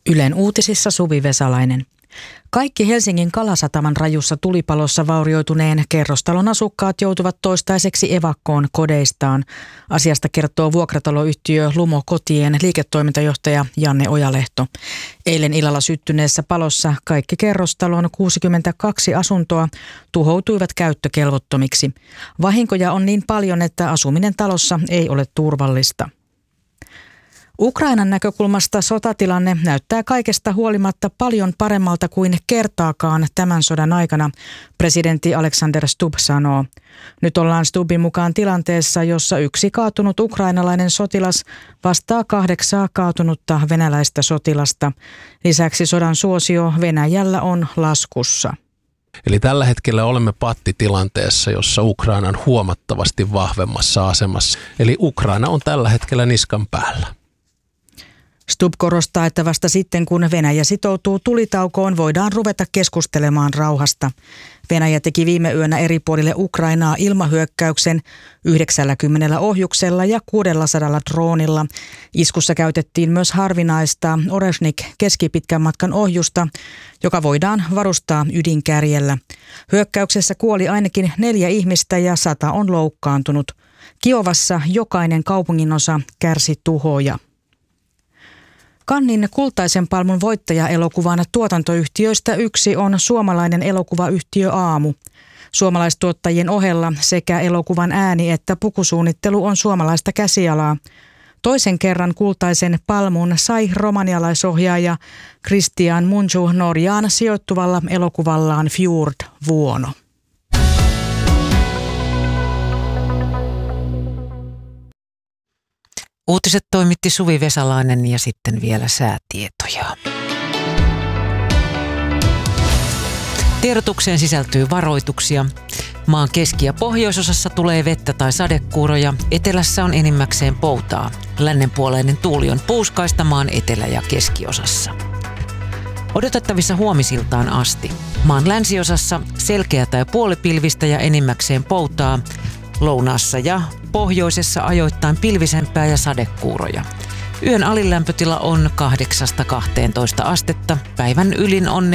Ylen uutisissa Suvi Vesalainen. Kaikki Helsingin Kalasataman rajussa tulipalossa vaurioituneen kerrostalon asukkaat joutuvat toistaiseksi evakkoon kodeistaan. Asiasta kertoo vuokrataloyhtiö Lumo Kotien liiketoimintajohtaja Janne Ojalehto. Eilen illalla syttyneessä palossa kaikki kerrostalon 62 asuntoa tuhoutuivat käyttökelvottomiksi. Vahinkoja on niin paljon, että asuminen talossa ei ole turvallista. Ukrainan näkökulmasta sotatilanne näyttää kaikesta huolimatta paljon paremmalta kuin kertaakaan tämän sodan aikana, presidentti Alexander Stubb sanoo. Nyt ollaan Stubbin mukaan tilanteessa, jossa yksi kaatunut ukrainalainen sotilas vastaa 8 kaatunutta venäläistä sotilasta. Lisäksi sodan suosio Venäjällä on laskussa. Eli tällä hetkellä olemme pattitilanteessa, jossa Ukraina on huomattavasti vahvemmassa asemassa. Eli Ukraina on tällä hetkellä niskan päällä. Stubb korostaa, että vasta sitten kun Venäjä sitoutuu tulitaukoon, voidaan ruveta keskustelemaan rauhasta. Venäjä teki viime yönä eri puolille Ukrainaa ilmahyökkäyksen 90 ohjuksella ja 600 droonilla. Iskussa käytettiin myös harvinaista Oreshnik keskipitkän matkan ohjusta, joka voidaan varustaa ydinkärjellä. Hyökkäyksessä kuoli ainakin 4 ihmistä ja 100 on loukkaantunut. Kiovassa jokainen kaupunginosa kärsi tuhoja. Cannesin kultaisen palmun voittaja-elokuvan tuotantoyhtiöistä yksi on suomalainen elokuvayhtiö Aamu. Suomalaistuottajien ohella sekä elokuvan ääni että pukusuunnittelu on suomalaista käsialaa. Toisen kerran kultaisen palmun sai romanialaisohjaaja Christian Munju Norjaan sijoittuvalla elokuvallaan Fjord Vuono. Uutiset toimitti Suvi Vesalainen ja sitten vielä säätietoja. Tiedotukseen sisältyy varoituksia. Maan keski- ja pohjoisosassa tulee vettä tai sadekuuroja. Etelässä on enimmäkseen poutaa. Lännenpuoleinen tuuli on puuskaista maan etelä- ja keskiosassa. Odotettavissa huomisiltaan asti. Maan länsiosassa selkeä tai puolipilvistä ja enimmäkseen poutaa. Lounaassa ja pohjoisessa ajoittain pilvisempää ja sadekuuroja. Yön alilämpötila on 8-12 astetta, päivän ylin on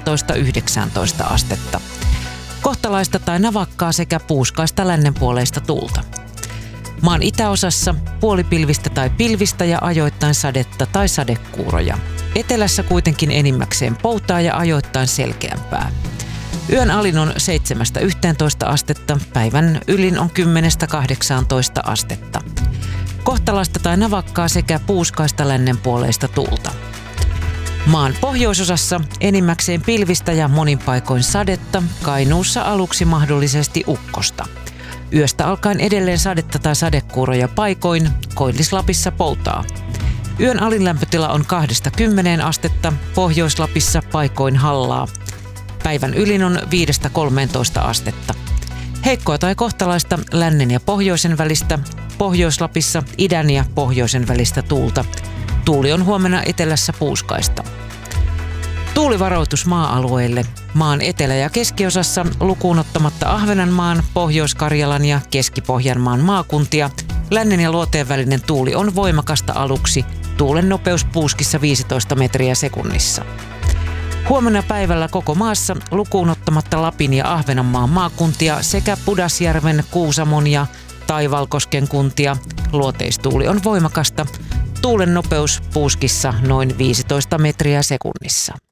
14-19 astetta. Kohtalaista tai navakkaa sekä puuskaista lännenpuoleista tuulta. Maan itäosassa puolipilvistä tai pilvistä ja ajoittain sadetta tai sadekuuroja. Etelässä kuitenkin enimmäkseen poutaa ja ajoittain selkeämpää. Yön alin on 7-11 astetta, päivän ylin on 10-18 astetta. Kohtalaista tai navakkaa sekä puuskaista lännenpuoleista tuulta. Maan pohjoisosassa enimmäkseen pilvistä ja monin paikoin sadetta, Kainuussa aluksi mahdollisesti ukkosta. Yöstä alkaen edelleen sadetta tai sadekuuroja paikoin, Koillis-Lapissa poutaa. Yön alinlämpötila on 2-10 astetta, Pohjois-Lapissa paikoin hallaa. Päivän ylin on 5-13 astetta. Heikkoa tai kohtalaista lännen ja pohjoisen välistä, Pohjois-Lapissa idän ja pohjoisen välistä tuulta. Tuuli on huomenna etelässä puuskaista. Tuulivaroitus maa-alueille. Maan etelä- ja keskiosassa lukuun ottamatta Ahvenanmaan, Pohjois-Karjalan ja Keski-Pohjanmaan maakuntia. Lännen ja luoteen välinen tuuli on voimakasta aluksi. Tuulen nopeus puuskissa 15 metriä sekunnissa. Huomenna päivällä koko maassa lukuun ottamatta Lapin ja Ahvenanmaan maakuntia sekä Pudasjärven, Kuusamon ja Taivalkosken kuntia. Luoteistuuli on voimakasta. Tuulen nopeus puuskissa noin 15 metriä sekunnissa.